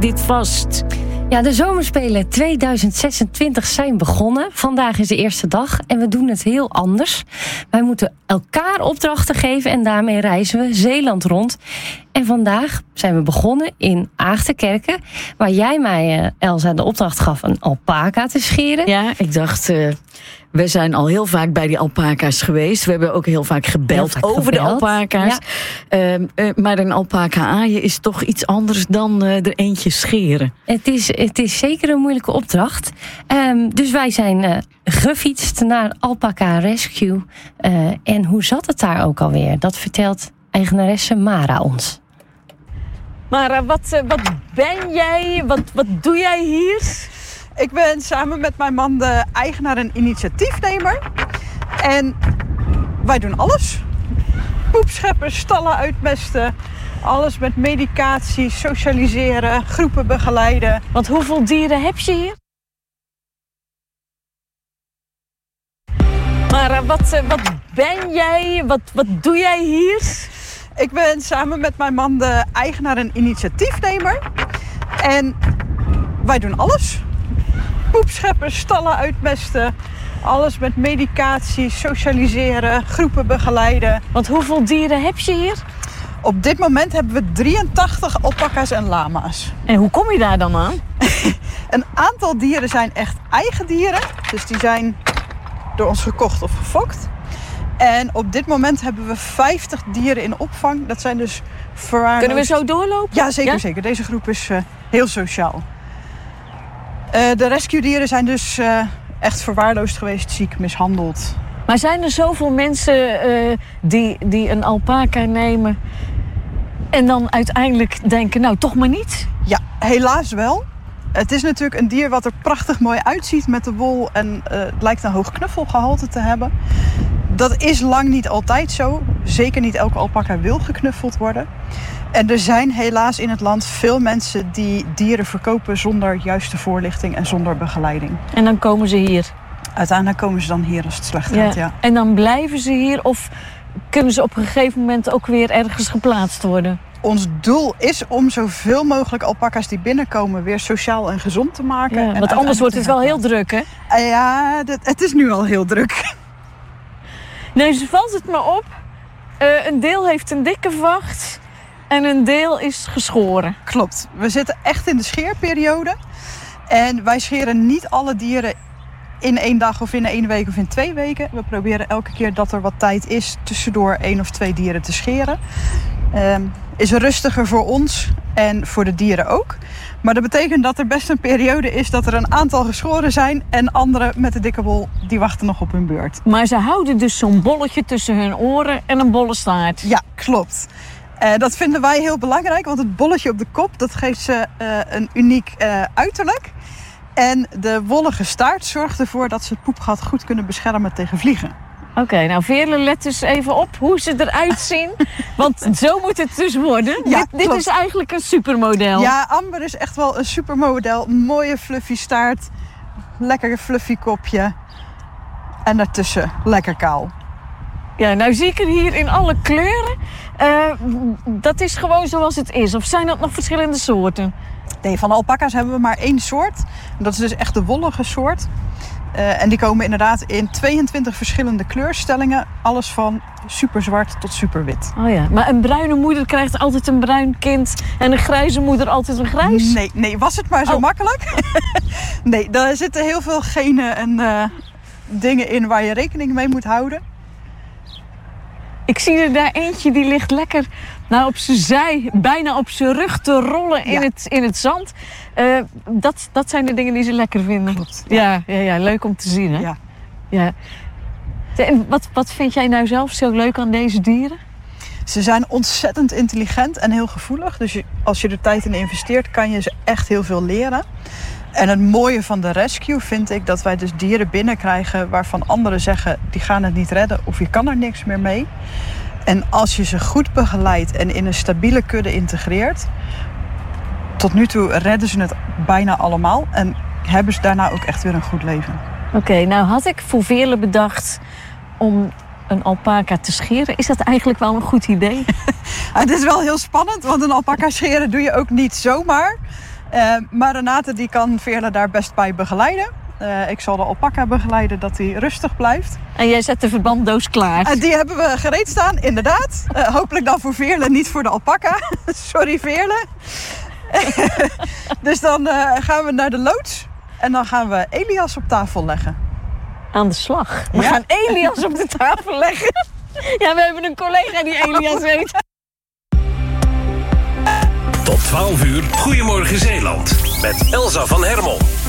dit vast? Ja, de zomerspelen 2026 zijn begonnen. Vandaag is de eerste dag en we doen het heel anders. Wij moeten elkaar opdrachten geven en daarmee reizen we Zeeland rond. En vandaag zijn we begonnen in Aagtenkerken, waar jij mij, Elsa, de opdracht gaf een alpaca te scheren. Ja, ik dacht, we zijn al heel vaak bij die alpaca's geweest. We hebben ook heel vaak gebeld over de alpaca's. Ja. Maar een alpaca aaien is toch iets anders dan er eentje scheren. Het is zeker een moeilijke opdracht. Dus wij zijn gefietst naar Alpaca Rescue. En hoe zat het daar ook alweer? Dat vertelt eigenaresse Mara ons. Mara, wat ben jij? Wat doe jij hier? Ik ben samen met mijn man de eigenaar en initiatiefnemer. En wij doen alles. Poep scheppen, stallen uitmesten. Alles met medicatie, socialiseren, groepen begeleiden. Want hoeveel dieren heb je hier? Mara, wat ben jij? Wat doe jij hier? Ik ben samen met mijn man de eigenaar en initiatiefnemer. En wij doen alles. Poep scheppen, stallen uitmesten. Alles met medicatie, socialiseren, groepen begeleiden. Want hoeveel dieren heb je hier? Op dit moment hebben we 83 alpaca's en lama's. En hoe kom je daar dan aan? Een aantal dieren zijn echt eigen dieren. Dus die zijn door ons gekocht of gefokt. En op dit moment hebben we 50 dieren in opvang. Dat zijn dus verwaarloosd. Kunnen we zo doorlopen? Ja, zeker. Deze groep is heel sociaal. De rescue-dieren zijn dus echt verwaarloosd geweest, ziek, mishandeld. Maar zijn er zoveel mensen die een alpaca nemen en dan uiteindelijk denken, nou toch maar niet? Ja, helaas wel. Het is natuurlijk een dier wat er prachtig mooi uitziet met de wol en het lijkt een hoog knuffelgehalte te hebben. Dat is lang niet altijd zo. Zeker niet elke alpaca wil geknuffeld worden. En er zijn helaas in het land veel mensen die dieren verkopen zonder juiste voorlichting en zonder begeleiding. En dan komen ze hier? Uiteindelijk komen ze dan hier als het slecht gaat, ja. En dan blijven ze hier of kunnen ze op een gegeven moment ook weer ergens geplaatst worden? Ons doel is om zoveel mogelijk alpaca's die binnenkomen weer sociaal en gezond te maken. Ja, want anders wordt het wel heel druk, hè? Ja, het is nu al heel druk. Nee, dus valt het me op. Een deel heeft een dikke vacht en een deel is geschoren. Klopt. We zitten echt in de scheerperiode. En wij scheren niet alle dieren in 1 dag of in 1 week of in 2 weken. We proberen elke keer dat er wat tijd is tussendoor 1 of 2 dieren te scheren. Is rustiger voor ons en voor de dieren ook. Maar dat betekent dat er best een periode is dat er een aantal geschoren zijn en anderen met de dikke wol, die wachten nog op hun beurt. Maar ze houden dus zo'n bolletje tussen hun oren en een bolle staart. Ja, klopt. Dat vinden wij heel belangrijk, want het bolletje op de kop, dat geeft ze een uniek uiterlijk. En de wollige staart zorgt ervoor dat ze het poepgat goed kunnen beschermen tegen vliegen. Oké, nou Veerle, let dus even op hoe ze eruit zien. Want zo moet het dus worden. Ja, dit is eigenlijk een supermodel. Ja, Amber is echt wel een supermodel. Mooie fluffy staart, lekker fluffy kopje. En daartussen lekker kaal. Ja, nou zie ik er hier in alle kleuren. Dat is gewoon zoals het is. Of zijn dat nog verschillende soorten? Nee, van de alpaca's hebben we maar 1 soort. Dat is dus echt de wollige soort. En die komen inderdaad in 22 verschillende kleurstellingen. Alles van super zwart tot super wit. Oh ja, maar een bruine moeder krijgt altijd een bruin kind en een grijze moeder altijd een grijs? Nee, was het maar zo makkelijk. Nee, daar zitten heel veel genen en dingen in waar je rekening mee moet houden. Ik zie er daar eentje die ligt lekker op zijn zij, bijna op zijn rug te rollen in het zand. Dat zijn de dingen die ze lekker vinden. Klopt. Ja, leuk om te zien, hè? Ja. En wat vind jij nou zelf zo leuk aan deze dieren? Ze zijn ontzettend intelligent en heel gevoelig. Dus als je er tijd in investeert, kan je ze echt heel veel leren. En het mooie van de rescue vind ik dat wij dus dieren binnenkrijgen waarvan anderen zeggen, die gaan het niet redden of je kan er niks meer mee. En als je ze goed begeleidt en in een stabiele kudde integreert, tot nu toe redden ze het bijna allemaal en hebben ze daarna ook echt weer een goed leven. Oké, nou had ik voor Veerle bedacht om een alpaca te scheren. Is dat eigenlijk wel een goed idee? Het is wel heel spannend, want een alpaca scheren doe je ook niet zomaar. Maar Renate die kan Veerle daar best bij begeleiden. Ik zal de alpaca begeleiden dat hij rustig blijft. En jij zet de verbanddoos klaar. Die hebben we gereed staan, inderdaad. Hopelijk dan voor Veerle, niet voor de alpaca. Sorry Veerle. Dus dan gaan we naar de loods. En dan gaan we Elias op tafel leggen. Aan de slag. We gaan Elias op de tafel leggen. Ja, we hebben een collega die Elias weet. Tot 12 uur, Goedemorgen Zeeland. Met Elsa van Hermel.